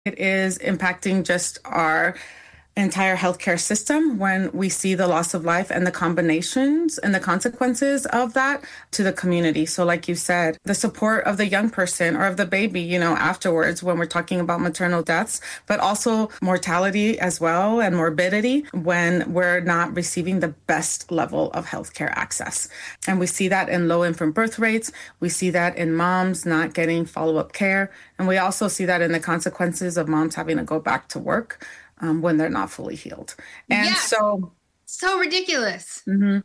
It is impacting just our entire healthcare system when we see the loss of life and the combinations and the consequences of that to the community. So like you said, the support of the young person or of the baby, afterwards when we're talking about maternal deaths, but also mortality as well and morbidity when we're not receiving the best level of healthcare access. And we see that in low infant birth rates. We see that in moms not getting follow-up care. And we also see that in the consequences of moms having to go back to work when they're not fully healed. And so ridiculous.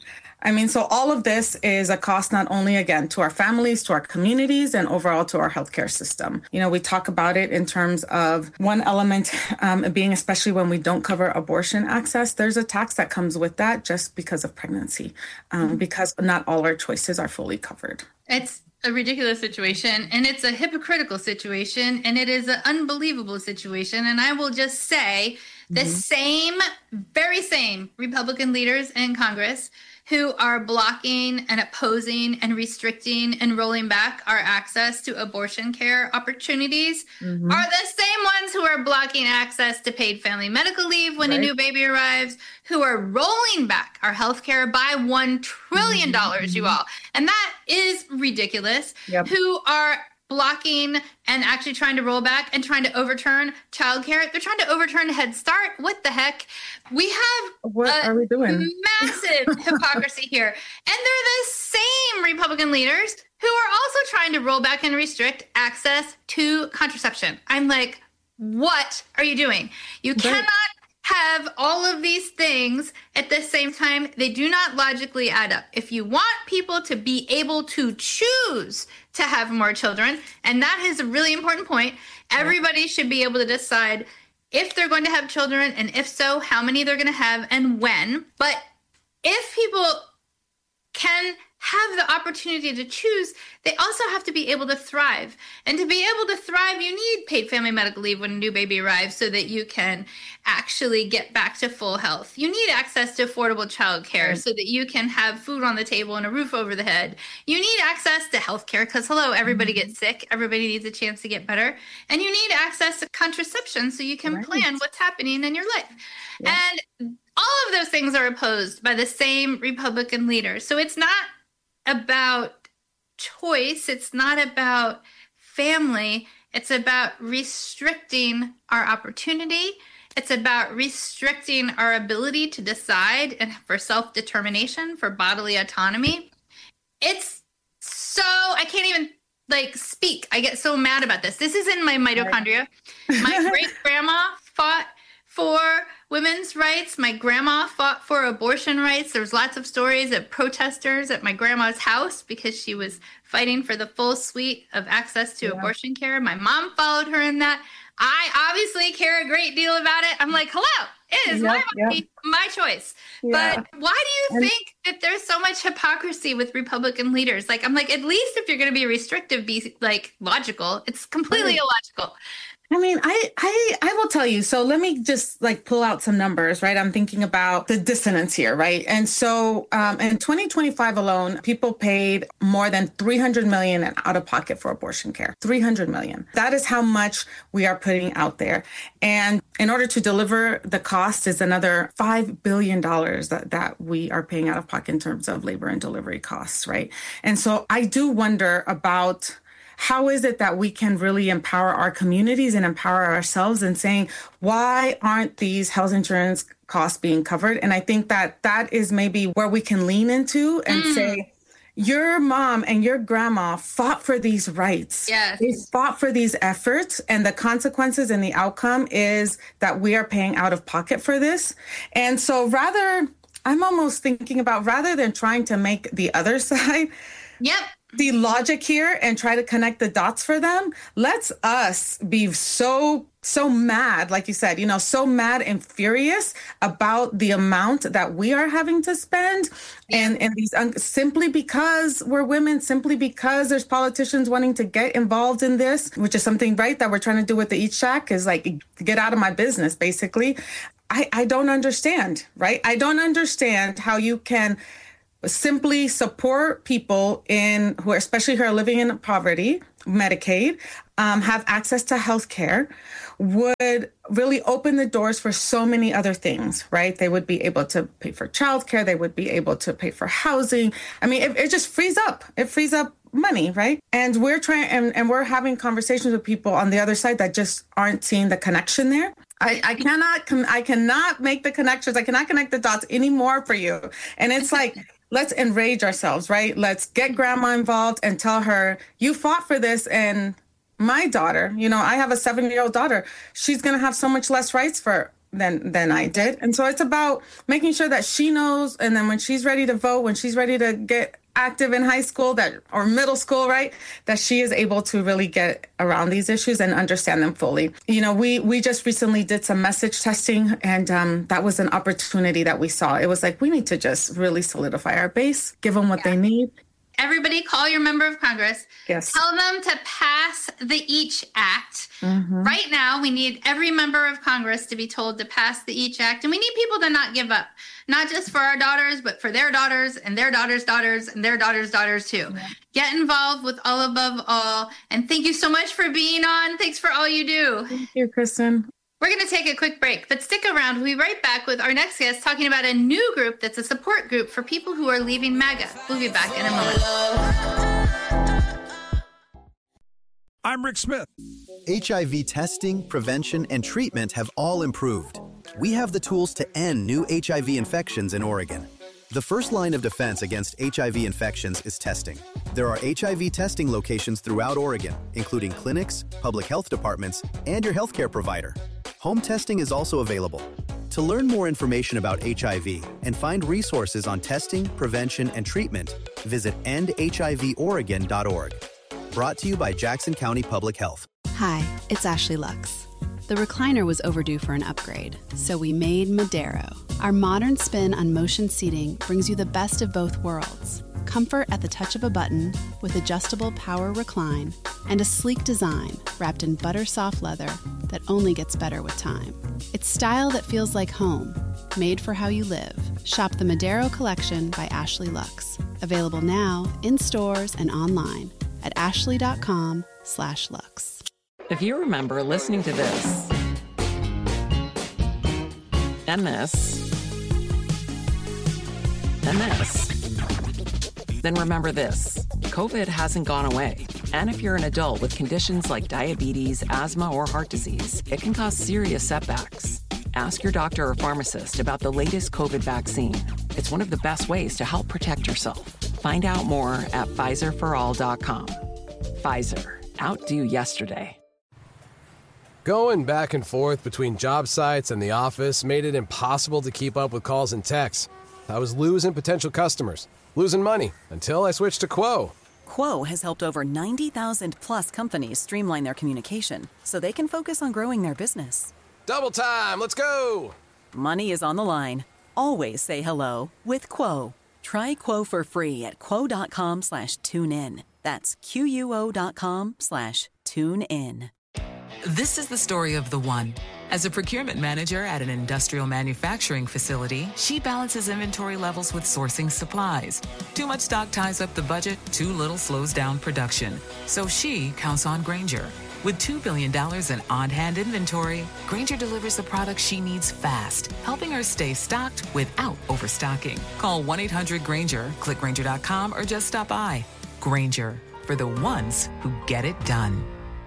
So all of this is a cost not only, again, to our families, to our communities, and overall to our healthcare system. We talk about it in terms of one element being, especially when we don't cover abortion access, there's a tax that comes with that just because of pregnancy, because not all our choices are fully covered. It's a ridiculous situation, and it's a hypocritical situation, and it is an unbelievable situation. And I will just say the very same Republican leaders in Congress who are blocking and opposing and restricting and rolling back our access to abortion care opportunities are the same ones who are blocking access to paid family medical leave when a new baby arrives, who are rolling back our health care by $1 trillion, you all. And that is ridiculous. Who are blocking and actually trying to roll back and trying to overturn childcare. They're trying to overturn Head Start. What the heck? We have what are we doing? Massive hypocrisy here. And they're the same Republican leaders who are also trying to roll back and restrict access to contraception. I'm like, what are you doing? You cannot have all of these things at the same time. They do not logically add up. If you want people to be able to choose to have more children, and that is a really important point, everybody should be able to decide if they're going to have children, and if so, how many they're going to have and when. But if people can have the opportunity to choose, they also have to be able to thrive. And to be able to thrive, you need paid family medical leave when a new baby arrives so that you can actually get back to full health. You need access to affordable childcare so that you can have food on the table and a roof over the head. You need access to healthcare because, everybody gets sick. Everybody needs a chance to get better. And you need access to contraception so you can plan what's happening in your life. And all of those things are opposed by the same Republican leaders. So it's not about choice. It's not about family. It's about restricting our opportunity. It's about restricting our ability to decide and for self-determination, for bodily autonomy. It's so, I can't even speak. I get so mad about this. This is in my mitochondria. My great-grandma fought for women's rights. My grandma fought for abortion rights. There's lots of stories of protesters at my grandma's house because she was fighting for the full suite of access to abortion care. My mom followed her in that. I obviously care a great deal about it. I'm like, hello, it is my body, my choice. But why do you think that there's so much hypocrisy with Republican leaders? I'm like, at least if you're going to be restrictive, be logical. It's completely illogical. I will tell you. So let me just pull out some numbers, right? I'm thinking about the dissonance here, right? And so in 2025 alone, people paid more than $300 million out of pocket for abortion care. $300 million. That is how much we are putting out there. And in order to deliver, the cost is another $5 billion that we are paying out of pocket in terms of labor and delivery costs, right? And so I do wonder about how is it that we can really empower our communities and empower ourselves in saying, why aren't these health insurance costs being covered? And I think that is maybe where we can lean into and say, your mom and your grandma fought for these rights. Yes. They fought for these efforts, and the consequences and the outcome is that we are paying out of pocket for this. And so I'm almost thinking about rather than trying to make the other side the logic here and try to connect the dots for them, let's us be so mad, like you said, so mad and furious about the amount that we are having to spend and these simply because we're women, simply because there's politicians wanting to get involved in this, which is something, right, that we're trying to do with the Eat Shack is get out of my business, basically. I don't understand, right? I don't understand how you can simply support people especially who are living in poverty, Medicaid, have access to healthcare would really open the doors for so many other things, right? They would be able to pay for childcare. They would be able to pay for housing. I mean, it just frees up. It frees up money, right? And we're trying, and we're having conversations with people on the other side that just aren't seeing the connection there. I cannot make the connections. I cannot connect the dots anymore for you. And it's like, let's enrage ourselves, right? Let's get grandma involved and tell her, you fought for this. And my daughter, I have a 7-year-old daughter. She's going to have so much less rights than I did. And so it's about making sure that she knows. And then when she's ready to vote, when she's ready to get active in high school or middle school, right, that she is able to really get around these issues and understand them fully. We just recently did some message testing, and that was an opportunity that we saw. It was like, we need to just really solidify our base, give them what they need. Everybody call your member of Congress. Yes. Tell them to pass the EACH Act. Mm-hmm. Right now, we need every member of Congress to be told to pass the EACH Act. And we need people to not give up, not just for our daughters, but for their daughters and their daughters' daughters and their daughters' daughters too. Yeah. Get involved with All Above All. And thank you so much for being on. Thanks for all you do. Thank you, Kristen. We're going to take a quick break, but stick around. We'll be right back with our next guest talking about a new group that's a support group for people who are leaving MAGA. We'll be back in a moment. I'm Rick Smith. HIV testing, prevention, and treatment have all improved. We have the tools to end new HIV infections in Oregon. The first line of defense against HIV infections is testing. There are HIV testing locations throughout Oregon, including clinics, public health departments, and your healthcare provider. Home testing is also available. To learn more information about HIV and find resources on testing, prevention, and treatment, visit endhivoregon.org. Brought to you by Jackson County Public Health. Hi, it's Ashley Lux. The recliner was overdue for an upgrade, so we made Madero. Our modern spin on motion seating brings you the best of both worlds. Comfort at the touch of a button with adjustable power recline and a sleek design wrapped in butter-soft leather that only gets better with time. It's style that feels like home, made for how you live. Shop the Madero Collection by Ashley Lux. Available now in stores and online at ashley.com/lux. If you remember listening to this and this and this, then remember this. COVID hasn't gone away. And if you're an adult with conditions like diabetes, asthma, or heart disease, it can cause serious setbacks. Ask your doctor or pharmacist about the latest COVID vaccine. It's one of the best ways to help protect yourself. Find out more at PfizerForAll.com. Pfizer. Outdo yesterday. Going back and forth between job sites and the office made it impossible to keep up with calls and texts. I was losing potential customers, losing money, until I switched to Quo. Quo has helped over 90,000 plus companies streamline their communication so they can focus on growing their business. Double time, let's go! Money is on the line. Always say hello with Quo. Try Quo for free at quo.com/tunein. That's QUO.com/tunein. This is the story of the one. As a procurement manager at an industrial manufacturing facility, she balances inventory levels with sourcing supplies. Too much stock ties up the budget, too little slows down production. So she counts on Grainger. With $2 billion in on-hand inventory, Grainger delivers the products she needs fast, helping her stay stocked without overstocking. Call 1-800-GRAINGER, click Grainger.com, or just stop by. Grainger, for the ones who get it done.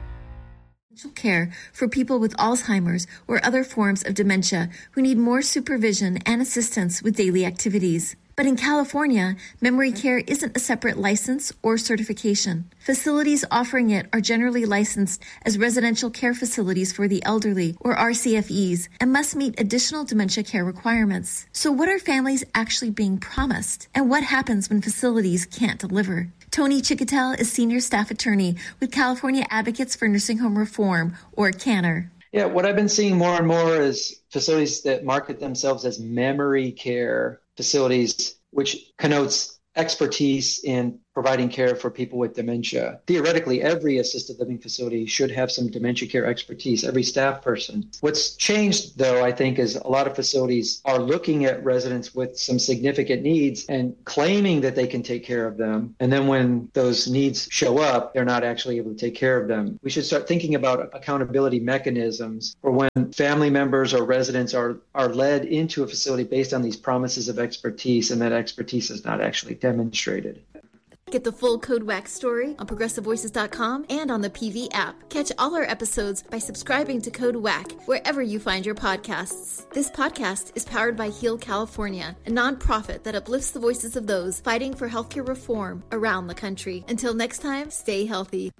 Care for people with Alzheimer's or other forms of dementia who need more supervision and assistance with daily activities. But in California, memory care isn't a separate license or certification. Facilities offering it are generally licensed as residential care facilities for the elderly, or RCFEs, and must meet additional dementia care requirements. So what are families actually being promised? And what happens when facilities can't deliver? Tony Chicotel is Senior Staff Attorney with California Advocates for Nursing Home Reform, or CANNER. Yeah, what I've been seeing more and more is facilities that market themselves as memory care facilities, which connotes expertise in providing care for people with dementia. Theoretically, every assisted living facility should have some dementia care expertise, every staff person. What's changed, though, I think, is a lot of facilities are looking at residents with some significant needs and claiming that they can take care of them. And then when those needs show up, they're not actually able to take care of them. We should start thinking about accountability mechanisms for when family members or residents are led into a facility based on these promises of expertise, and that expertise is not actually demonstrated. Get the full Code WAC story on ProgressiveVoices.com and on the PV app. Catch all our episodes by subscribing to Code WAC wherever you find your podcasts. This podcast is powered by Heal California, a nonprofit that uplifts the voices of those fighting for healthcare reform around the country. Until next time, stay healthy.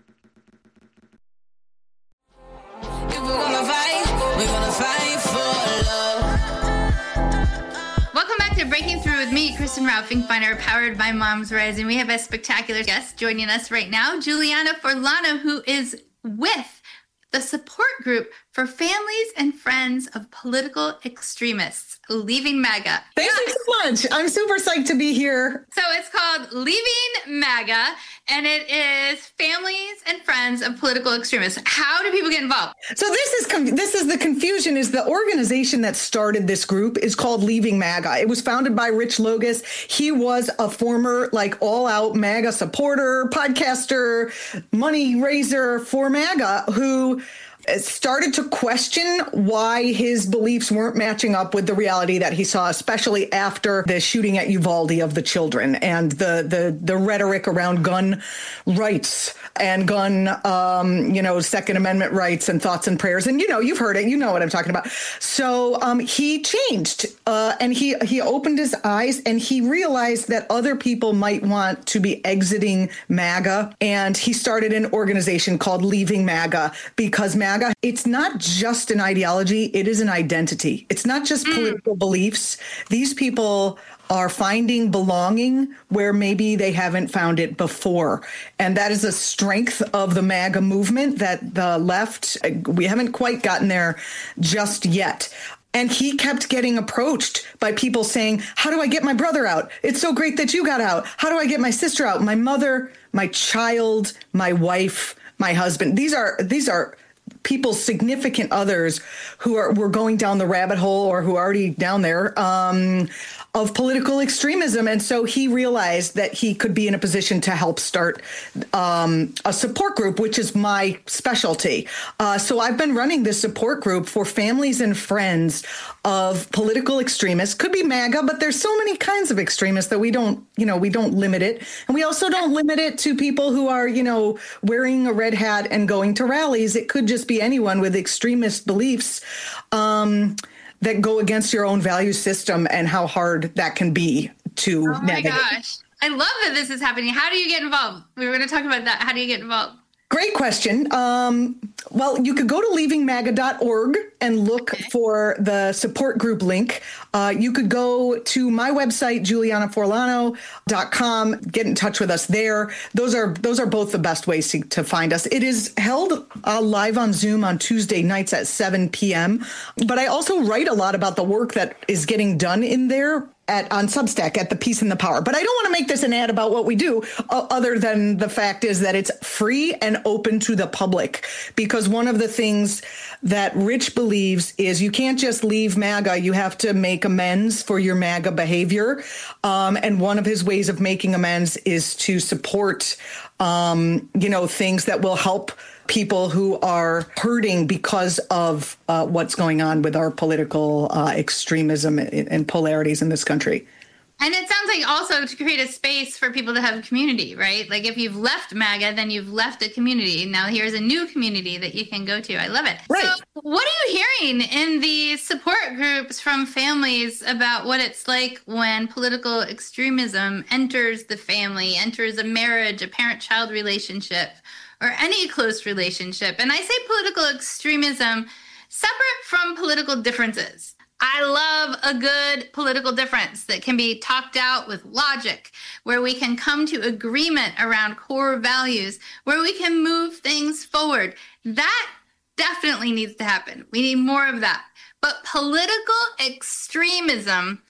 If we're gonna fight for love. Welcome back to Breaking Through with me, Kristen Ralph Finkbeiner, powered by Moms Rising. We have a spectacular guest joining us right now, Juliana Forlano, who is with the support group for families and friends of political extremists, Leaving MAGA. Thank you so much. I'm super psyched to be here. So it's called Leaving MAGA, and it is families and friends of political extremists. How do people get involved? So this is the confusion. Is the organization that started this group is called Leaving MAGA. It was founded by Rich Logus. He was a former all-out MAGA supporter, podcaster, money raiser for MAGA who started to question why his beliefs weren't matching up with the reality that he saw, especially after the shooting at Uvalde of the children and the rhetoric around gun rights and gun, Second Amendment rights and thoughts and prayers. And, you've heard it. You know what I'm talking about. So he changed and he opened his eyes and he realized that other people might want to be exiting MAGA. And he started an organization called Leaving MAGA because MAGA, it's not just an ideology, it is an identity. It's not just political beliefs. These people are finding belonging where maybe they haven't found it before. And that is a strength of the MAGA movement that the left, we haven't quite gotten there just yet. And he kept getting approached by people saying, how do I get my brother out? It's so great that you got out. How do I get my sister out? My mother, my child, my wife, my husband. These are people's significant others who were going down the rabbit hole or who are already down there of political extremism. And so he realized that he could be in a position to help start a support group, which is my specialty. So I've been running this support group for families and friends of political extremists. Could be MAGA, but there's so many kinds of extremists that we don't limit it. And we also don't limit it to people who are, wearing a red hat and going to rallies. It could just be anyone with extremist beliefs that go against your own value system and how hard that can be to navigate. Oh my gosh. I love that this is happening. How do you get involved? We were going to talk about that. How do you get involved? Great question. Well, you could go to leavingmaga.org and look for the support group link. You could go to my website, julianaforlano.com, get in touch with us there. Those are both the best ways to find us. It is held live on Zoom on Tuesday nights at 7 p.m. But I also write a lot about the work that is getting done in there on Substack at The Peace and the Power. But I don't want to make this an ad about what we do, other than the fact is that it's free and open to the public. Because one of the things that Rich believes is you can't just leave MAGA, you have to make amends for your MAGA behavior. And one of his ways of making amends is to support, things that will help people who are hurting because of what's going on with our political extremism and polarities in this country. And it sounds like also to create a space for people to have a community, right? Like if you've left MAGA, then you've left a community. Now here's a new community that you can go to. I love it. Right. So what are you hearing in the support groups from families about what it's like when political extremism enters the family, enters a marriage, a parent-child relationship, or any close relationship? And I say political extremism separate from political differences. I love a good political difference that can be talked out with logic, where we can come to agreement around core values, where we can move things forward. That definitely needs to happen. We need more of that. But political extremism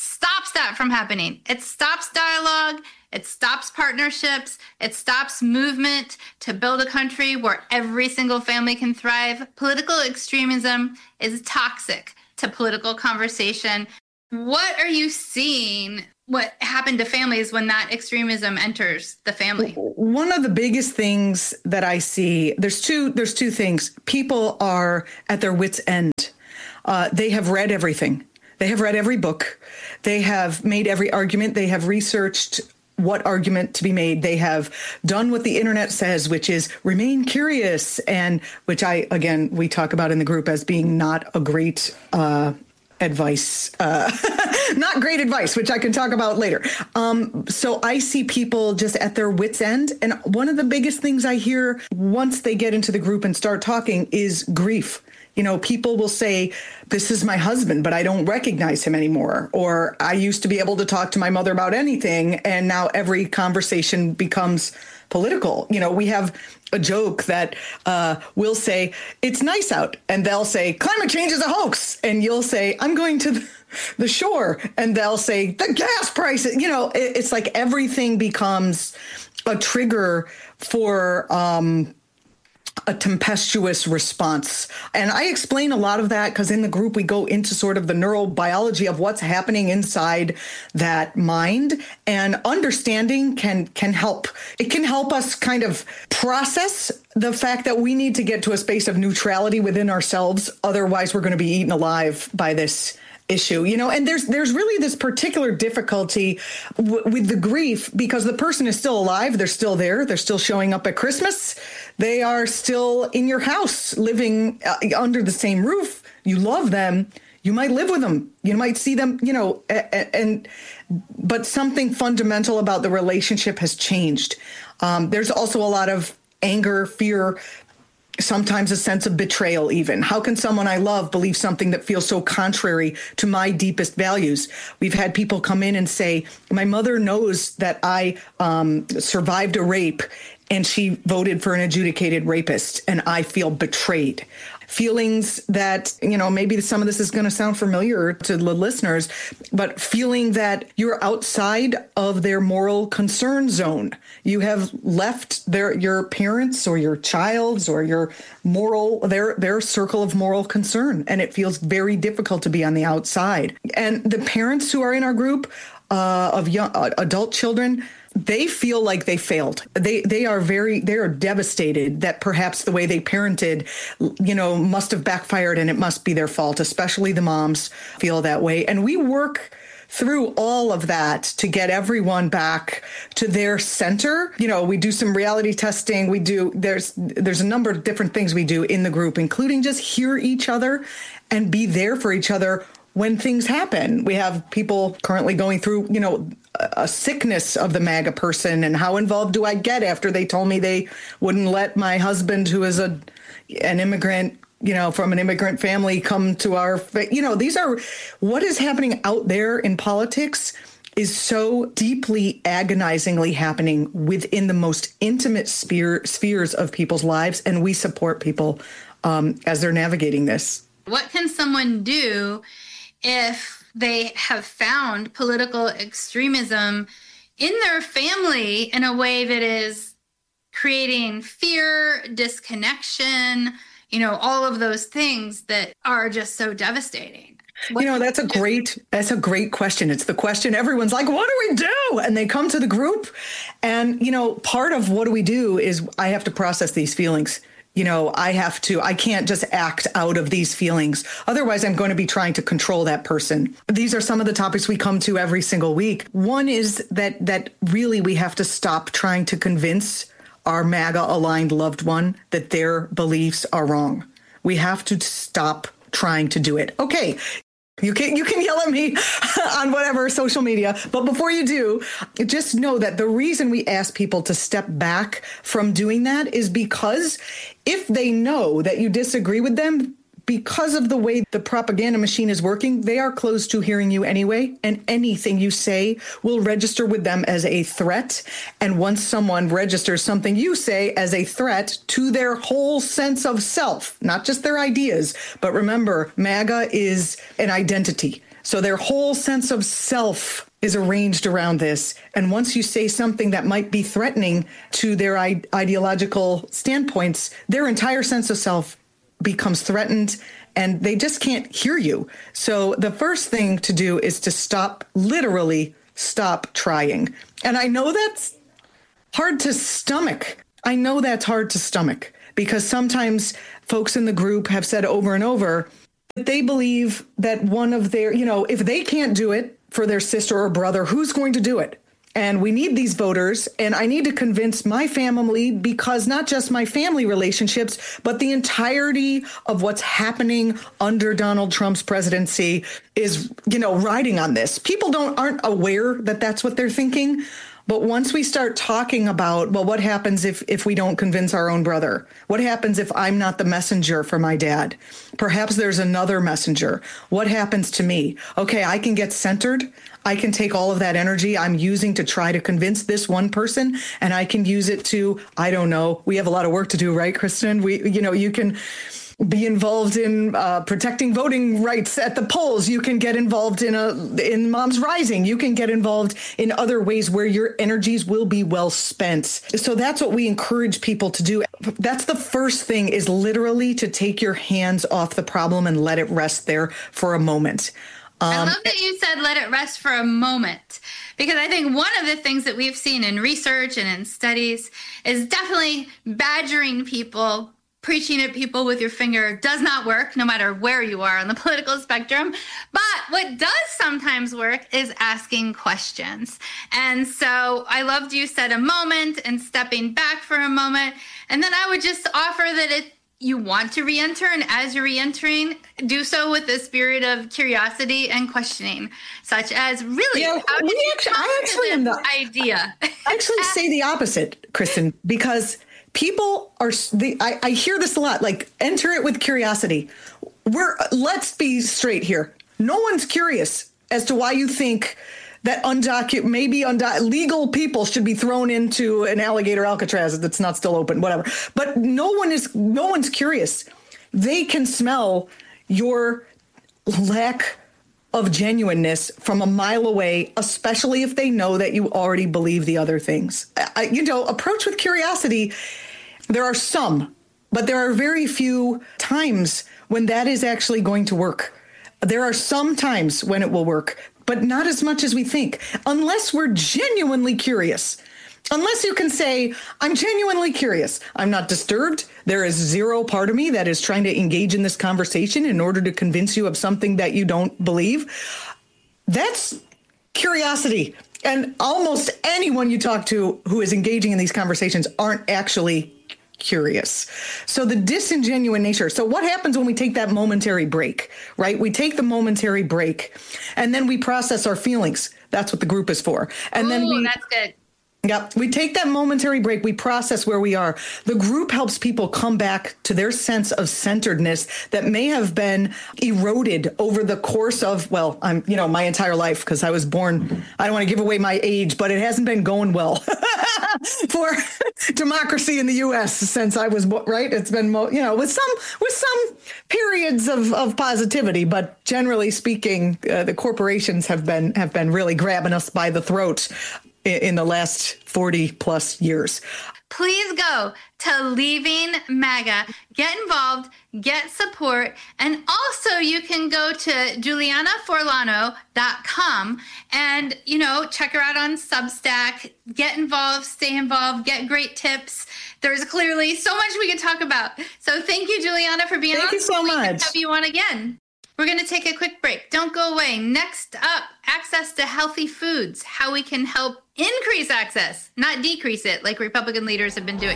stops that from happening. It stops dialogue. It stops partnerships. It stops movement to build a country where every single family can thrive. Political extremism is toxic to political conversation. What are you seeing? What happened to families when that extremism enters the family? One of the biggest things that I see, there's two things. People are at their wits' end. They have read everything. They have read every book. They have made every argument. They have researched what argument to be made. They have done what the internet says, which is remain curious, and which we talk about in the group as being not a great advice, not great advice, which I can talk about later. So I see people just at their wits' end. And one of the biggest things I hear once they get into the group and start talking is grief. People will say, this is my husband, but I don't recognize him anymore. Or I used to be able to talk to my mother about anything, and now every conversation becomes political. We have a joke that we'll say, it's nice out. And they'll say, climate change is a hoax. And you'll say, I'm going to the shore. And they'll say, the gas prices. It's like everything becomes a trigger for a tempestuous response. And I explain a lot of that because in the group, we go into sort of the neurobiology of what's happening inside that mind, and understanding can help. It can help us kind of process the fact that we need to get to a space of neutrality within ourselves. Otherwise, we're going to be eaten alive by this issue, and there's really this particular difficulty with the grief because the person is still alive. They're still there. They're still showing up at Christmas. They are still in your house, living under the same roof. You love them. You might live with them. You might see them, but something fundamental about the relationship has changed. There's also a lot of anger, fear, sometimes a sense of betrayal even. How can someone I love believe something that feels so contrary to my deepest values? We've had people come in and say, my mother knows that I survived a rape and she voted for an adjudicated rapist, and I feel betrayed. Feelings that, maybe some of this is going to sound familiar to the listeners, but feeling that you're outside of their moral concern zone. You have left your parents or your child's or your their circle of moral concern, and it feels very difficult to be on the outside. And the parents who are in our group of young adult children, they feel like they failed. They are devastated that perhaps the way they parented, must have backfired and it must be their fault. Especially the moms feel that way. And we work through all of that to get everyone back to their center. We do some reality testing. There's a number of different things we do in the group, including just hear each other and be there for each other when things happen. We have people currently going through, a sickness of the MAGA person, and how involved do I get after they told me they wouldn't let my husband, who is an immigrant, from an immigrant family, come to our, these are what is happening out there in politics is so deeply agonizingly happening within the most intimate spheres of people's lives. And we support people as they're navigating this. What can someone do if they have found political extremism in their family in a way that is creating fear, disconnection, all of those things that are just so devastating? That's a great question. It's the question everyone's like, what do we do? And they come to the group and, part of what do we do is I have to process these feelings. I can't just act out of these feelings. Otherwise, I'm going to be trying to control that person. These are some of the topics we come to every single week. One is that really we have to stop trying to convince our MAGA-aligned loved one that their beliefs are wrong. We have to stop trying to do it. Okay. You can yell at me on whatever social media, but before you do, just know that the reason we ask people to step back from doing that is because if they know that you disagree with them, because of the way the propaganda machine is working, they are closed to hearing you anyway, and anything you say will register with them as a threat. And once someone registers something you say as a threat to their whole sense of self, not just their ideas, but remember, MAGA is an identity. So their whole sense of self is arranged around this. And once you say something that might be threatening to their ideological standpoints, their entire sense of self becomes threatened and they just can't hear you. So the first thing to do is to literally stop trying. And I know that's hard to stomach. Because sometimes folks in the group have said over and over that they believe that one of their, if they can't do it for their sister or brother, who's going to do it? And we need these voters, and I need to convince my family, because not just my family relationships, but the entirety of what's happening under Donald Trump's presidency is, riding on this. People aren't aware that that's what they're thinking. But once we start talking about, well, what happens if we don't convince our own brother? What happens if I'm not the messenger for my dad? Perhaps there's another messenger. What happens to me? Okay, I can get centered. I can take all of that energy I'm using to try to convince this one person, and I can use it to, I don't know, we have a lot of work to do, right, Kristen? You can be involved in protecting voting rights at the polls. You can get involved in Moms Rising. You can get involved in other ways where your energies will be well spent. So that's what we encourage people to do. That's the first thing, is literally to take your hands off the problem and let it rest there for a moment. I love that you said let it rest for a moment, because I think one of the things that we've seen in research and in studies is definitely badgering people. Preaching at people with your finger does not work, no matter where you are on the political spectrum. But what does sometimes work is asking questions. And so I loved you said a moment and stepping back for a moment. And then I would just offer that if you want to re-enter, and as you're re-entering, do so with the spirit of curiosity and questioning, such as, really, how did you come to this idea? I actually say the opposite, Kristen, because people I hear this a lot, like, enter it with curiosity. Let's be straight here. No one's curious as to why you think that legal people should be thrown into an alligator Alcatraz that's not still open, whatever. But no one's curious. They can smell your lack of genuineness from a mile away, especially if they know that you already believe the other things. Approach with curiosity. There are some, but there are very few times when that is actually going to work. There are some times when it will work, but not as much as we think, unless we're genuinely curious. Unless you can say, I'm genuinely curious. I'm not disturbed. There is zero part of me that is trying to engage in this conversation in order to convince you of something that you don't believe. That's curiosity. And almost anyone you talk to who is engaging in these conversations aren't actually curious. So the disingenuous nature. So what happens when we take that momentary break, right? We take the momentary break and then we process our feelings. That's what the group is for. And that's good. Yep. We take that momentary break. We process where we are. The group helps people come back to their sense of centeredness that may have been eroded over the course of, my entire life, because I was born, I don't want to give away my age, but it hasn't been going well for democracy in the U.S. since I was born, right? It's been, with some periods of positivity, but generally speaking, the corporations have been really grabbing us by the throat in the last 40 plus years. Please go to Leaving MAGA, get involved, get support, and also you can go to julianaforlano.com and, check her out on Substack, get involved, stay involved, get great tips. There's clearly so much we could talk about. So thank you, Juliana, for being on. Thank you so much. We can have you on again. We're going to take a quick break. Don't go away. Next up, access to healthy foods, how we can help increase access, not decrease it like Republican leaders have been doing.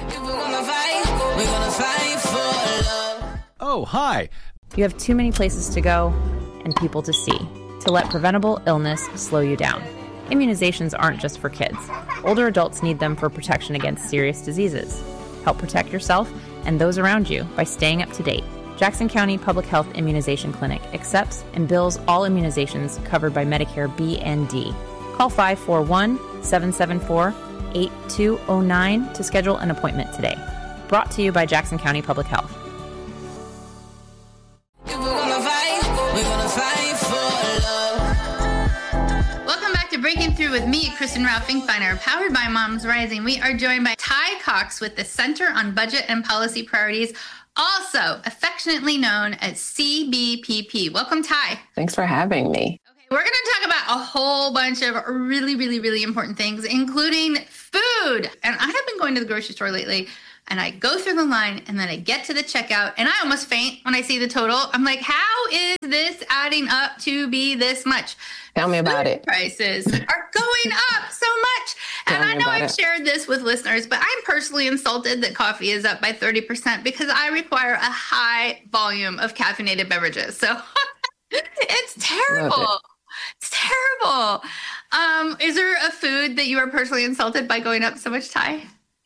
Oh, hi. You have too many places to go and people to see to let preventable illness slow you down. Immunizations aren't just for kids. Older adults need them for protection against serious diseases. Help protect yourself and those around you by staying up to date. Jackson County Public Health Immunization Clinic accepts and bills all immunizations covered by Medicare B and D. Call 541-774-8209 to schedule an appointment today. Brought to you by Jackson County Public Health. If we're gonna fight for love. through with me, Kristen Ralph Finkbeiner, powered by Moms Rising. We are joined by Ty Cox with the Center on Budget and Policy Priorities, also affectionately known as CBPP. Welcome, Ty. Thanks for having me. Okay, we're going to talk about a whole bunch of really, really, really important things, including food. And I have been going to the grocery store lately, and I go through the line, and then I get to the checkout, and I almost faint when I see the total. I'm like, how is this adding up to be this much? Tell me about it. Prices are going up so much. And I know I've shared this with listeners, but I'm personally insulted that coffee is up by 30% because I require a high volume of caffeinated beverages. So it's terrible. It's terrible. Is there a food that you are personally insulted by going up so much, Ty?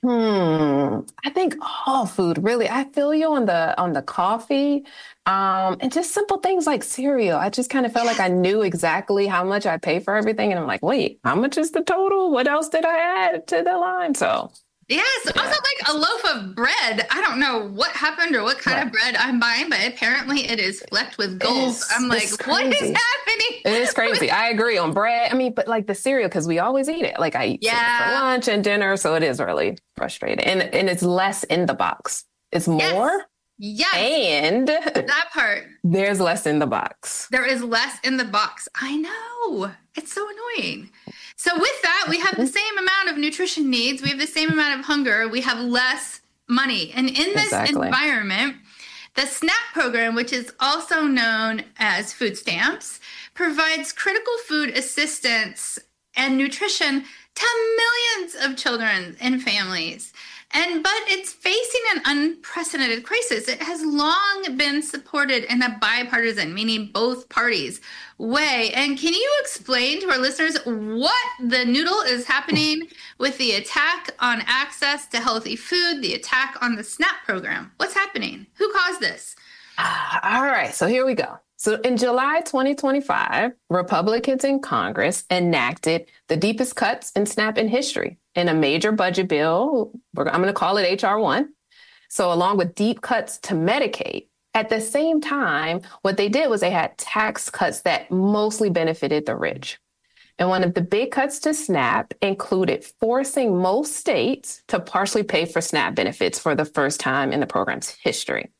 I think all food, really. I feel you on the coffee, and just simple things like cereal. I just kind of felt like I knew exactly how much I pay for everything, and I'm like, wait, how much is the total? What else did I add to the line? So. Yes. Yeah. Also, like a loaf of bread. I don't know what happened or what kind of bread I'm buying, but apparently it is flecked with gold. I'm like, what is happening? It is crazy. I agree on bread. I mean, but like the cereal, because we always eat it. Like I eat it for lunch and dinner. So it is really frustrating. And it's less in the box. It's more. Yes. And that part. There's less in the box. There is less in the box. I know. It's so annoying. So with that, we have the same amount of nutrition needs. We have the same amount of hunger. We have less money. And in this environment, the SNAP program, which is also known as food stamps, provides critical food assistance and nutrition to millions of children and families. But it's facing an unprecedented crisis. It has long been supported in a bipartisan, meaning both parties, way. And can you explain to our listeners what the noodle is happening with the attack on access to healthy food, the attack on the SNAP program? What's happening? Who caused this? All right, so here we go. So in July 2025, Republicans in Congress enacted the deepest cuts in SNAP in history in a major budget bill. I'm going to call it H.R. 1. So along with deep cuts to Medicaid, at the same time, what they did was they had tax cuts that mostly benefited the rich. And one of the big cuts to SNAP included forcing most states to partially pay for SNAP benefits for the first time in the program's history.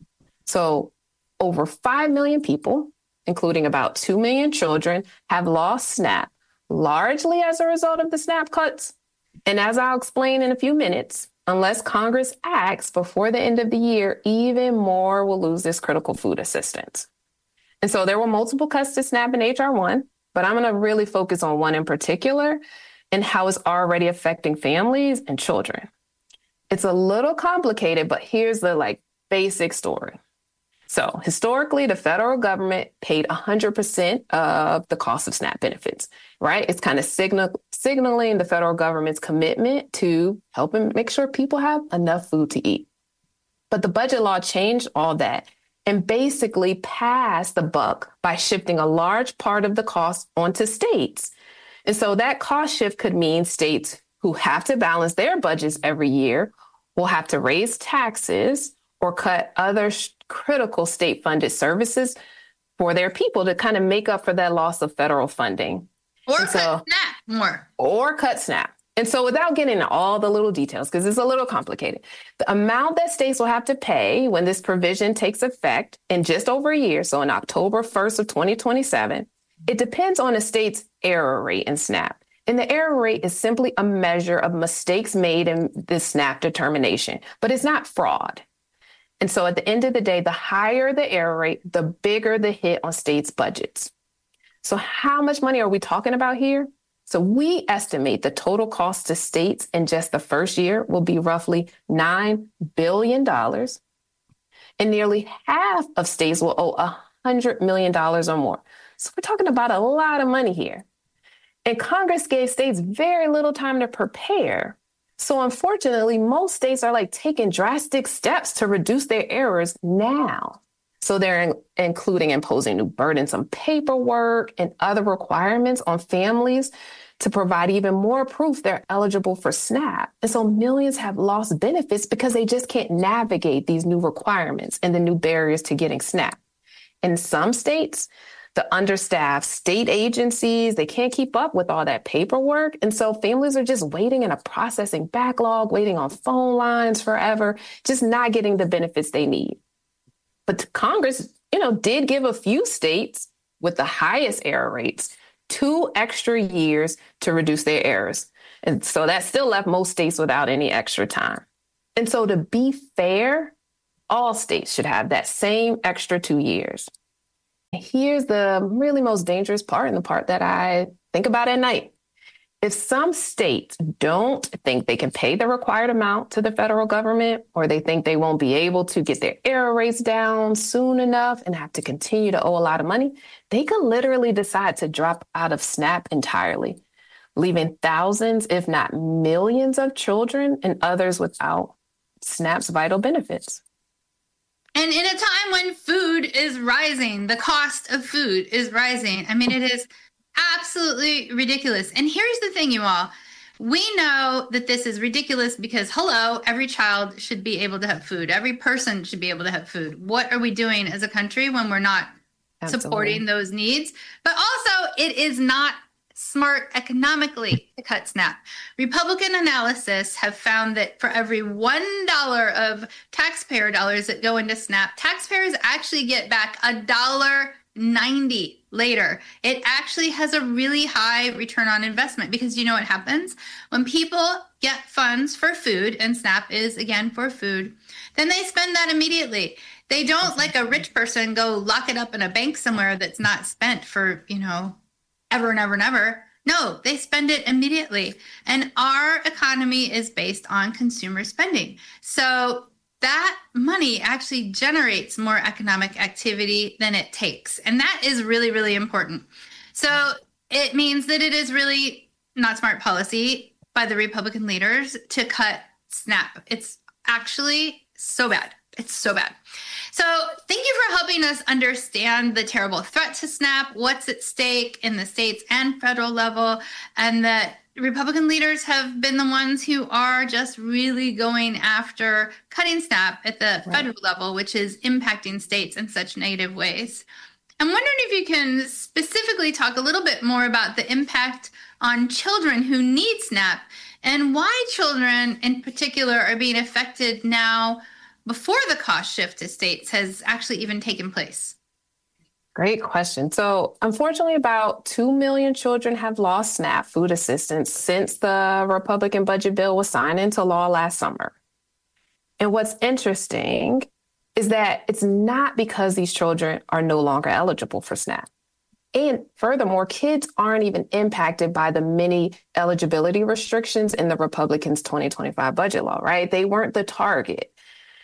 So over 5 million people, including about 2 million children, have lost SNAP, largely as a result of the SNAP cuts. And as I'll explain in a few minutes, unless Congress acts before the end of the year, even more will lose this critical food assistance. And so there were multiple cuts to SNAP in H.R. 1, but I'm going to really focus on one in particular and how it's already affecting families and children. It's a little complicated, but here's the basic story. So historically, the federal government paid 100% of the cost of SNAP benefits, right? It's kind of signaling the federal government's commitment to helping make sure people have enough food to eat. But the budget law changed all that and basically passed the buck by shifting a large part of the cost onto states. And so that cost shift could mean states who have to balance their budgets every year will have to raise taxes or cut other critical state-funded services for their people to kind of make up for that loss of federal funding. Or cut SNAP more. Or cut SNAP. And so without getting into all the little details, because it's a little complicated, the amount that states will have to pay when this provision takes effect in just over a year, so in October 1st of 2027, it depends on a state's error rate in SNAP. And the error rate is simply a measure of mistakes made in the SNAP determination, but it's not fraud. And so at the end of the day, the higher the error rate, the bigger the hit on states' budgets. So how much money are we talking about here? So we estimate the total cost to states in just the first year will be roughly $9 billion. And nearly half of states will owe $100 million or more. So we're talking about a lot of money here. And Congress gave states very little time to prepare. So unfortunately, most states are taking drastic steps to reduce their errors now. So they're including imposing new burdensome paperwork and other requirements on families to provide even more proof they're eligible for SNAP. And so millions have lost benefits because they just can't navigate these new requirements and the new barriers to getting SNAP. In some states, the understaffed state agencies, they can't keep up with all that paperwork. And so families are just waiting in a processing backlog, waiting on phone lines forever, just not getting the benefits they need. But Congress, did give a few states with the highest error rates 2 extra years to reduce their errors. And so that still left most states without any extra time. And so to be fair, all states should have that same extra 2 years. Here's the really most dangerous part, and the part that I think about at night. If some states don't think they can pay the required amount to the federal government, or they think they won't be able to get their error rates down soon enough and have to continue to owe a lot of money, they could literally decide to drop out of SNAP entirely, leaving thousands, if not millions of children and others without SNAP's vital benefits. And in a time when food is rising, the cost of food is rising. I mean, it is absolutely ridiculous. And here's the thing, you all. We know that this is ridiculous because, hello, every child should be able to have food. Every person should be able to have food. What are we doing as a country when we're not supporting those needs? But also, it is not smart economically to cut SNAP. Republican analysis have found that for every $1 of taxpayer dollars that go into SNAP, taxpayers actually get back $1.90 later. It actually has a really high return on investment because you know what happens? When people get funds for food, and SNAP is again for food, then they spend that immediately. They don't, like a rich person, go lock it up in a bank somewhere that's not spent for, ever and ever and ever. No, they spend it immediately. And our economy is based on consumer spending. So that money actually generates more economic activity than it takes. And that is really, really important. So it means that it is really not smart policy by the Republican leaders to cut SNAP. It's actually so bad. It's so bad. So thank you for helping us understand the terrible threat to SNAP, what's at stake in the states and federal level, and that Republican leaders have been the ones who are just really going after cutting SNAP at the federal level, which is impacting states in such negative ways. I'm wondering if you can specifically talk a little bit more about the impact on children who need SNAP and why children in particular are being affected now before the cost shift to states has actually even taken place. Great question. So unfortunately, about 2 million children have lost SNAP food assistance since the Republican budget bill was signed into law last summer. And what's interesting is that it's not because these children are no longer eligible for SNAP. And furthermore, kids aren't even impacted by the many eligibility restrictions in the Republicans' 2025 budget law, right? They weren't the target.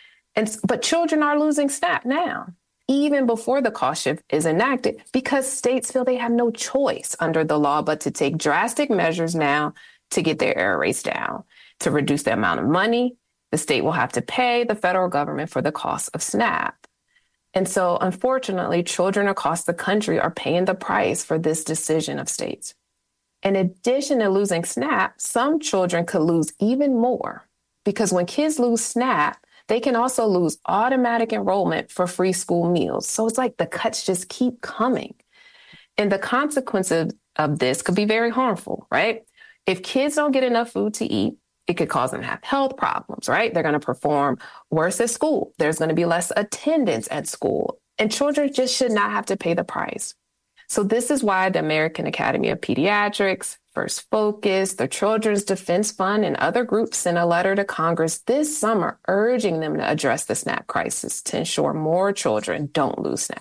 But children are losing SNAP now, even before the cost shift is enacted, because states feel they have no choice under the law but to take drastic measures now to get their error rates down, to reduce the amount of money the state will have to pay the federal government for the cost of SNAP. And so, unfortunately, children across the country are paying the price for this decision of states. In addition to losing SNAP, some children could lose even more, because when kids lose SNAP, they can also lose automatic enrollment for free school meals. So it's like the cuts just keep coming. And the consequences of this could be very harmful, right? If kids don't get enough food to eat, it could cause them to have health problems, right? They're going to perform worse at school. There's going to be less attendance at school. And children just should not have to pay the price. So this is why the American Academy of Pediatrics, First Focus, the Children's Defense Fund, and other groups sent a letter to Congress this summer urging them to address the SNAP crisis to ensure more children don't lose SNAP.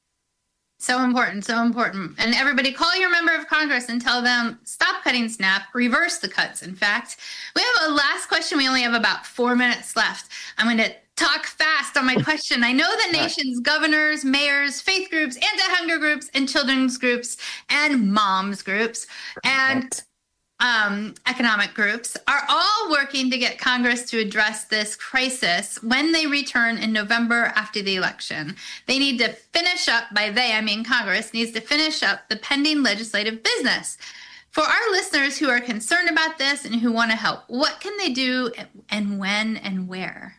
So important, so important. And everybody call your member of Congress and tell them, stop cutting SNAP, reverse the cuts. In fact, we have a last question. We only have about 4 minutes left. I'm going to talk fast on my question. I know the nation's governors, mayors, faith groups, anti-hunger groups, and children's groups, and moms groups, and economic groups are all working to get Congress to address this crisis when they return in November after the election. They need to finish up, by they, I mean Congress, needs to finish up the pending legislative business. For our listeners who are concerned about this and who want to help, what can they do and when and where?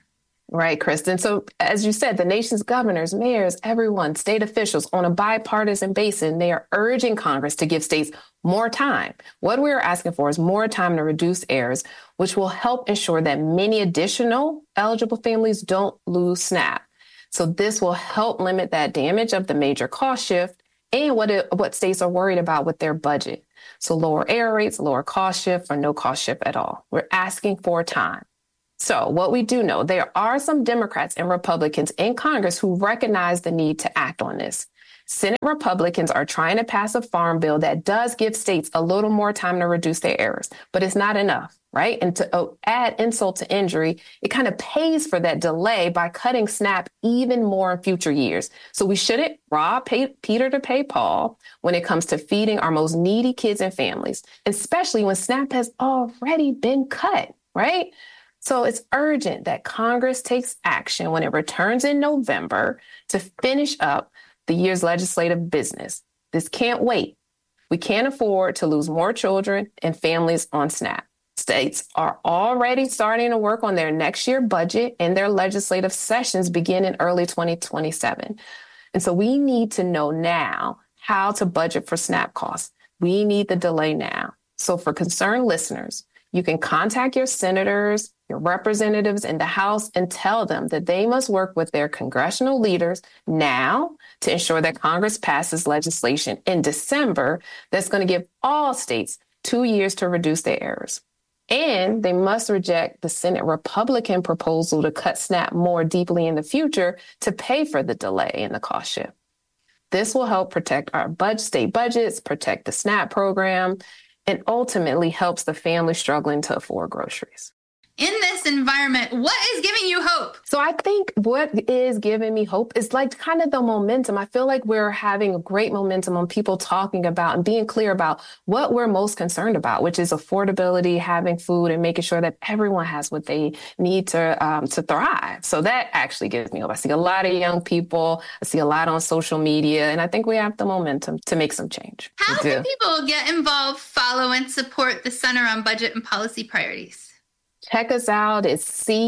Right, Kristen. So as you said, the nation's governors, mayors, everyone, state officials on a bipartisan basis, they are urging Congress to give states more time. What we're asking for is more time to reduce errors, which will help ensure that many additional eligible families don't lose SNAP. So this will help limit that damage of the major cost shift and what states are worried about with their budget. So lower error rates, lower cost shift, or no cost shift at all. We're asking for time. So what we do know, there are some Democrats and Republicans in Congress who recognize the need to act on this. Senate Republicans are trying to pass a farm bill that does give states a little more time to reduce their errors, but it's not enough, right? And to add insult to injury, it kind of pays for that delay by cutting SNAP even more in future years. So we shouldn't rob Peter to pay Paul when it comes to feeding our most needy kids and families, especially when SNAP has already been cut, right? So it's urgent that Congress takes action when it returns in November to finish up the year's legislative business. This can't wait. We can't afford to lose more children and families on SNAP. States are already starting to work on their next year budget, and their legislative sessions begin in early 2027. And so we need to know now how to budget for SNAP costs. We need the delay now. So for concerned listeners, you can contact your senators, your representatives in the House, and tell them that they must work with their congressional leaders now to ensure that Congress passes legislation in December that's going to give all states 2 years to reduce their errors. And they must reject the Senate Republican proposal to cut SNAP more deeply in the future to pay for the delay in the cost shift. This will help protect our state budgets, protect the SNAP program, and ultimately helps the family struggling to afford groceries. In this environment, what is giving you hope? So I think what is giving me hope is like kind of the momentum. I feel like we're having a great momentum on people talking about and being clear about what we're most concerned about, which is affordability, having food, and making sure that everyone has what they need to thrive. So that actually gives me hope. I see a lot of young people. I see a lot on social media, and I think we have the momentum to make some change. How can people get involved, follow, and support the Center on Budget and Policy Priorities? Check us out. It's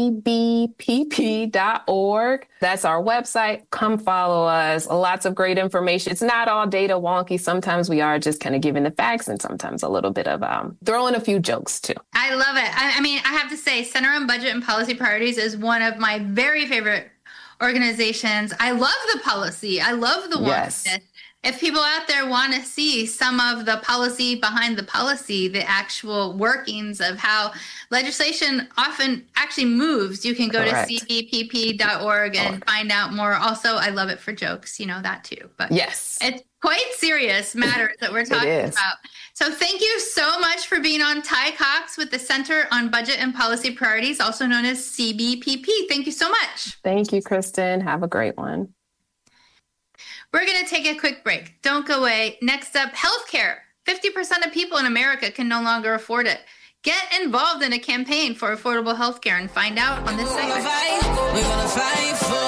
cbpp.org. That's our website. Come follow us. Lots of great information. It's not all data wonky. Sometimes we are just kind of giving the facts, and sometimes a little bit of throwing a few jokes too. I love it. I mean, I have to say, Center on Budget and Policy Priorities is one of my very favorite organizations. I love the policy. I love the Yes. one. If people out there want to see some of the policy behind the policy, the actual workings of how legislation often actually moves, you can go Correct. to cbpp.org and find out more. Also, I love it for jokes, you know that too. But yes, it's quite serious matters that we're talking is. about. So thank you so much for being on Ty Cox with the Center on Budget and Policy Priorities, also known as CBPP. Thank you so much. Thank you, Kristen. Have a great one. We're going to take a quick break. Don't go away. Next up, healthcare. 50% of people in America can no longer afford it. Get involved in a campaign for affordable healthcare and find out on this segment. We're gonna fight for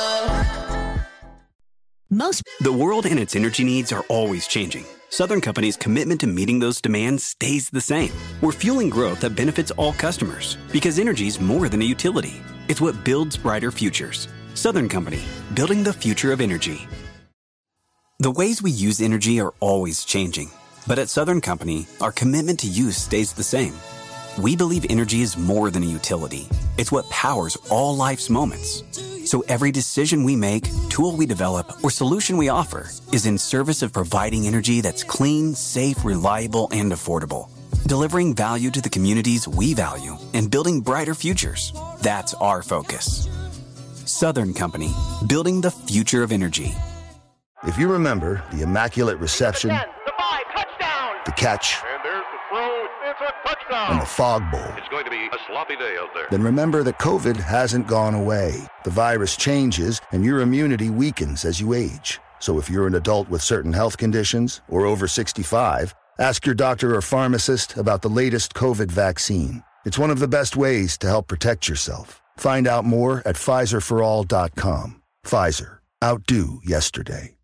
love. The world and its energy needs are always changing. Southern Company's commitment to meeting those demands stays the same. We're fueling growth that benefits all customers because energy is more than a utility. It's what builds brighter futures. Southern Company, building the future of energy. The ways we use energy are always changing. But at Southern Company, our commitment to use stays the same. We believe energy is more than a utility. It's what powers all life's moments. So every decision we make, tool we develop, or solution we offer is in service of providing energy that's clean, safe, reliable, and affordable. Delivering value to the communities we value and building brighter futures. That's our focus. Southern Company, building the future of energy. If you remember the Immaculate Reception, the catch, And there's the throw. It's a touchdown. and the Fog Bowl, It's going to be a sloppy day out there. then remember that COVID hasn't gone away. The virus changes and your immunity weakens as you age. So if you're an adult with certain health conditions or over 65, ask your doctor or pharmacist about the latest COVID vaccine. It's one of the best ways to help protect yourself. Find out more at PfizerForAll.com. Pfizer. Outdo yesterday.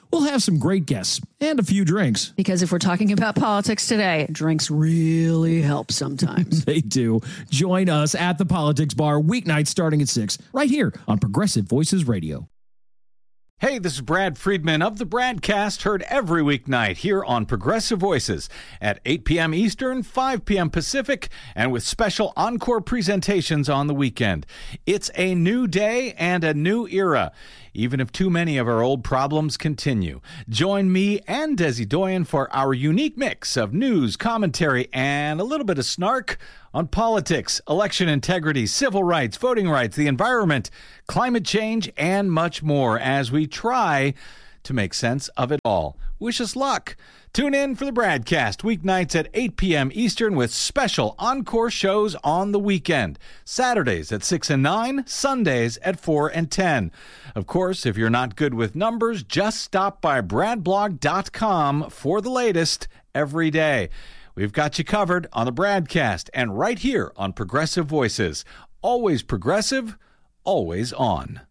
We'll have some great guests and a few drinks. Because if we're talking about politics today, drinks really help sometimes. They do. Join us at the Politics Bar weeknights starting at 6, right here on Progressive Voices Radio. Hey, this is Brad Friedman of the Bradcast, heard every weeknight here on Progressive Voices at 8 p.m. Eastern, 5 p.m. Pacific, and with special encore presentations on the weekend. It's a new day and a new era, even if too many of our old problems continue. Join me and Desi Doyen for our unique mix of news, commentary, and a little bit of snark on politics, election integrity, civil rights, voting rights, the environment, climate change, and much more as we try to make sense of it all. Wish us luck. Tune in for the Bradcast weeknights at 8 p.m. Eastern with special encore shows on the weekend. Saturdays at 6 and 9, Sundays at 4 and 10. Of course, if you're not good with numbers, just stop by bradblog.com for the latest every day. We've got you covered on the Bradcast and right here on Progressive Voices. Always progressive, always on.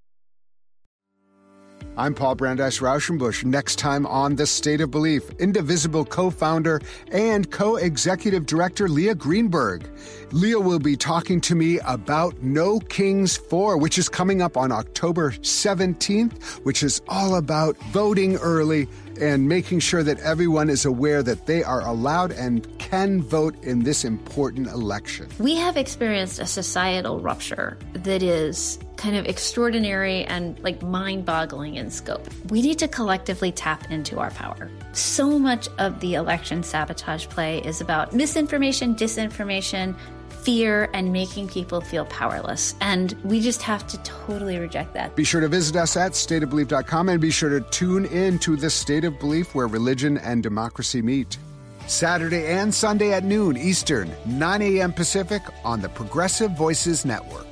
I'm Paul Brandeis Rauschenbusch. Next time on The State of Belief, Indivisible co-founder and co-executive director Leah Greenberg. Leah will be talking to me about No Kings 4, which is coming up on October 17th, which is all about voting early and making sure that everyone is aware that they are allowed and can vote in this important election. We have experienced a societal rupture that is kind of extraordinary and like mind-boggling in scope. We need to collectively tap into our power. So much of the election sabotage play is about misinformation, disinformation, fear, and making people feel powerless. And we just have to totally reject that. Be sure to visit us at stateofbelief.com and be sure to tune in to The State of Belief, where religion and democracy meet. Saturday and Sunday at noon Eastern, 9 a.m. Pacific on the Progressive Voices Network.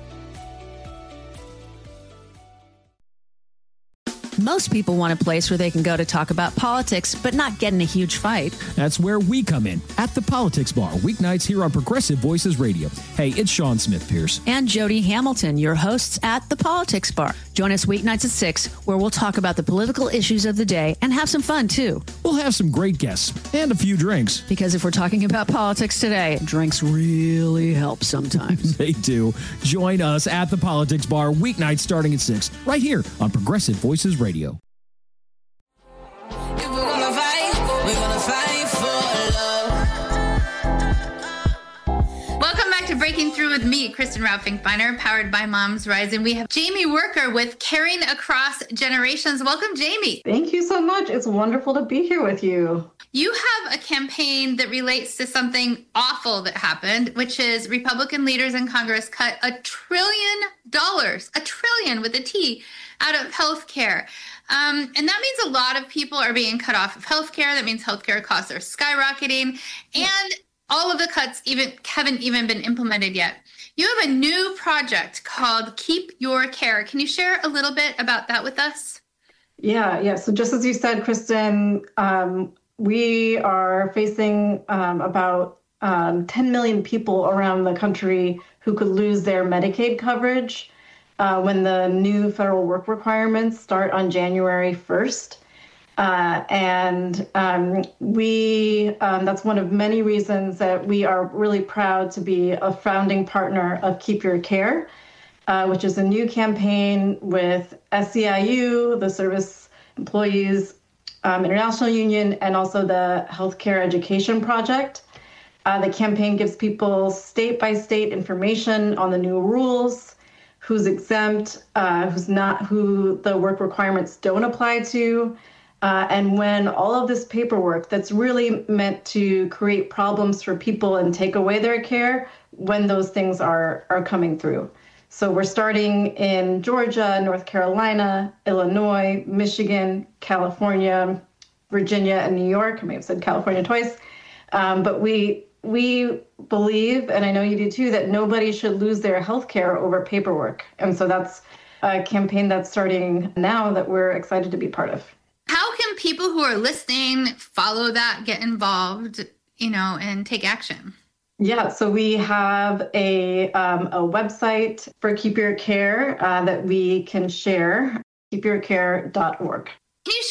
Most people want a place where they can go to talk about politics, but not get in a huge fight. That's where we come in, at the Politics Bar, weeknights here on Progressive Voices Radio. Hey, it's Sean Smith-Pierce. And Jody Hamilton, your hosts at the Politics Bar. Join us weeknights at 6, where we'll talk about the political issues of the day and have some fun, too. We'll have some great guests and a few drinks. Because if we're talking about politics today, drinks really help sometimes. They do. Join us at the Politics Bar, weeknights starting at 6, right here on Progressive Voices Radio. If we're gonna fight for love. Welcome back to Breaking Through with me, Kristen Raufinkbeiner, powered by Moms Rising. We have Jamie Worker with Caring Across Generations. Welcome, Jamie. Thank you so much. It's wonderful to be here with you. You have a campaign that relates to something awful that happened, which is Republican leaders in Congress cut $1 trillion, $1 trillion with a T, out of healthcare. And that means a lot of people are being cut off of healthcare. That means healthcare costs are skyrocketing. And all of the cuts haven't even been implemented yet. You have a new project called Keep Your Care. Can you share a little bit about that with us? Yeah. So just as you said, Kristen, we are facing about 10 million people around the country who could lose their Medicaid coverage when the new federal work requirements start on January 1st. That's one of many reasons that we are really proud to be a founding partner of Keep Your Care, which is a new campaign with SEIU, the Service Employees International Union, and also the Healthcare Education Project. The campaign gives people state-by-state information on the new rules, who's exempt, who's not, who the work requirements don't apply to, and when all of this paperwork that's really meant to create problems for people and take away their care, when those things are coming through. So we're starting in Georgia, North Carolina, Illinois, Michigan, California, Virginia, and New York. I may have said California twice. But we believe, and I know you do too, that nobody should lose their health care over paperwork. And so that's a campaign that's starting now that we're excited to be part of. How can people who are listening follow that, get involved, and take action? Yeah, so we have a website for Keep Your Care that we can share, keepyourcare.org. Can you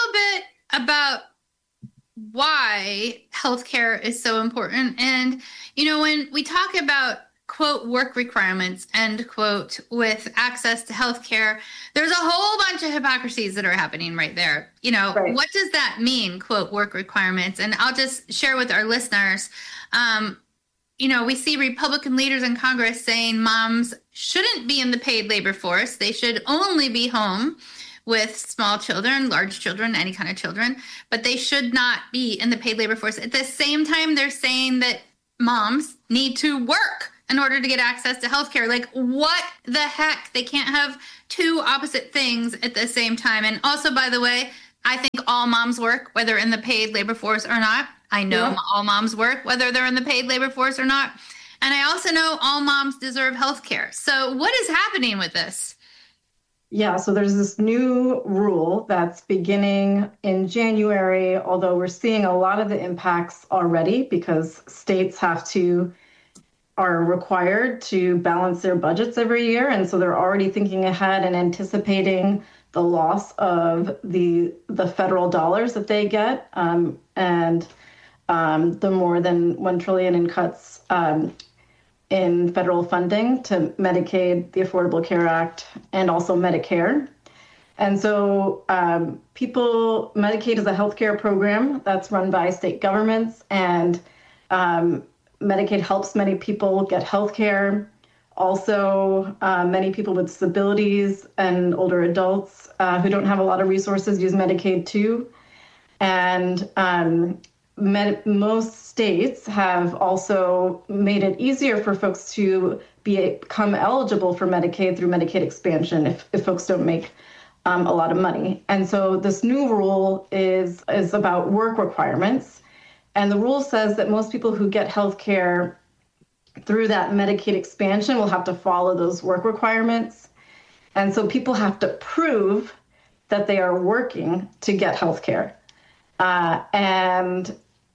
little bit about why healthcare is so important. And, when we talk about, quote, work requirements, end quote, with access to healthcare, there's a whole bunch of hypocrisies that are happening right there. Right. What does that mean, quote, work requirements? And I'll just share with our listeners, we see Republican leaders in Congress saying moms shouldn't be in the paid labor force. They should only be home with small children, large children, any kind of children, but they should not be in the paid labor force. At the same time, they're saying that moms need to work in order to get access to healthcare. Like, what the heck? They can't have two opposite things at the same time. And also, by the way, I think all moms work, whether in the paid labor force or not. I know all moms work, whether they're in the paid labor force or not. And I also know all moms deserve healthcare. So what is happening with this? Yeah, so there's this new rule that's beginning in January, although we're seeing a lot of the impacts already because states are required to balance their budgets every year. And so they're already thinking ahead and anticipating the loss of the federal dollars that they get and the more than $1 trillion in cuts in federal funding to Medicaid, the Affordable Care Act, and also Medicare. And so Medicaid is a healthcare program that's run by state governments, and Medicaid helps many people get healthcare. Also, many people with disabilities and older adults who don't have a lot of resources use Medicaid too. And most states have also made it easier for folks to become eligible for Medicaid through Medicaid expansion if folks don't make a lot of money. And so this new rule is about work requirements. And the rule says that most people who get health care through that Medicaid expansion will have to follow those work requirements. And so people have to prove that they are working to get health care. And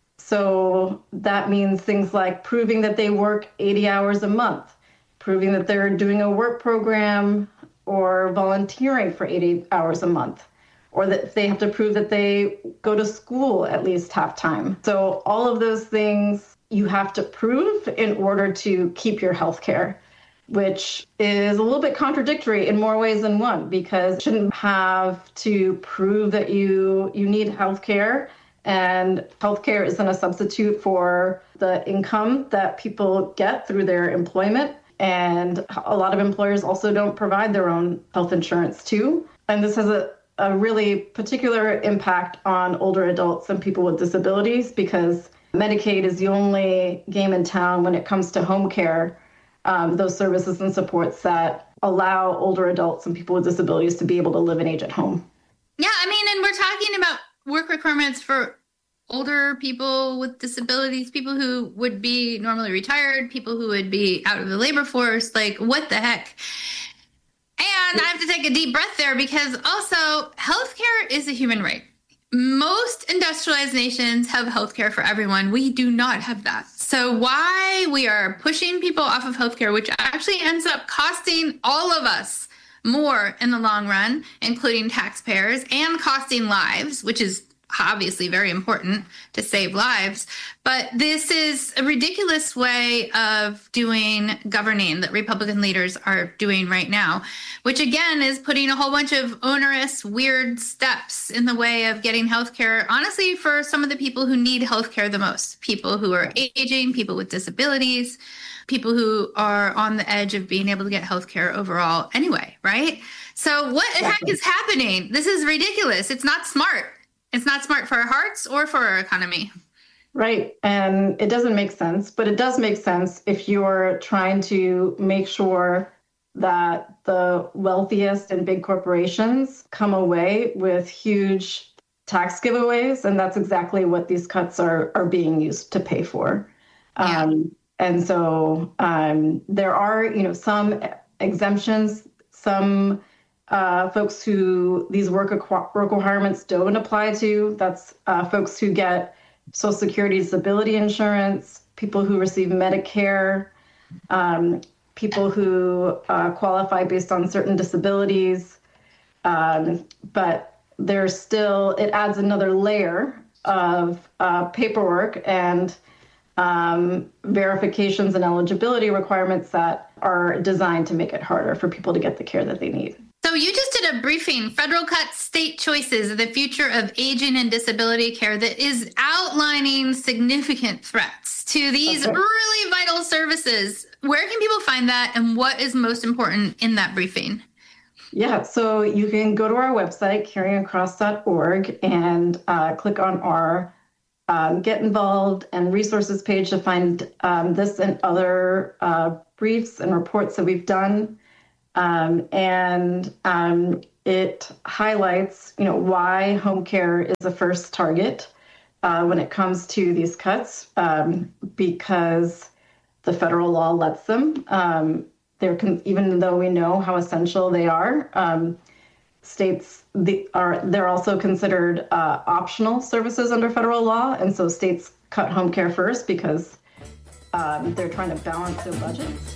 so that means things like proving that they work 80 hours a month, proving that they're doing a work program or volunteering for 80 hours a month, or that they have to prove that they go to school at least half time. So all of those things you have to prove in order to keep your health care, which is a little bit contradictory in more ways than one, because you shouldn't have to prove that you need health care. And healthcare isn't a substitute for the income that people get through their employment. And a lot of employers also don't provide their own health insurance too. And this has a really particular impact on older adults and people with disabilities, because Medicaid is the only game in town when it comes to home care, those services and supports that allow older adults and people with disabilities to be able to live and age at home. Yeah, I mean, and we're talking about work requirements for older people with disabilities, people who would be normally retired, people who would be out of the labor force. Like, what the heck? And I have to take a deep breath there, because also healthcare is a human right. Most industrialized nations have healthcare for everyone. We do not have that. So why we are pushing people off of healthcare, which actually ends up costing all of us more in the long run, including taxpayers, and costing lives, which is obviously very important to save lives. But this is a ridiculous way of doing governing that Republican leaders are doing right now, which again is putting a whole bunch of onerous, weird steps in the way of getting healthcare, honestly, for some of the people who need healthcare the most, people who are aging, people with disabilities, people who are on the edge of being able to get healthcare overall anyway, right? So what the heck is happening? This is ridiculous. It's not smart. It's not smart for our hearts or for our economy. Right. And it doesn't make sense, but it does make sense if you're trying to make sure that the wealthiest and big corporations come away with huge tax giveaways. And that's exactly what these cuts are being used to pay for. Yeah. And so there are, some exemptions, some folks who these work requirements don't apply to. That's folks who get Social Security disability insurance, people who receive Medicare, people who qualify based on certain disabilities. But it adds another layer of paperwork and verifications and eligibility requirements that are designed to make it harder for people to get the care that they need. So you just did a briefing, Federal Cuts, State Choices, the Future of Aging and Disability Care, that is outlining significant threats to these really vital services. Where can people find that, and what is most important in that briefing? Yeah, so you can go to our website, caringacross.org, and click on our Get Involved and Resources page to find this and other briefs and reports that we've done. It highlights, why home care is the first target when it comes to these cuts, because the federal law lets them. Even though we know how essential they are, they're also considered optional services under federal law, and so states cut home care first because they're trying to balance their budgets.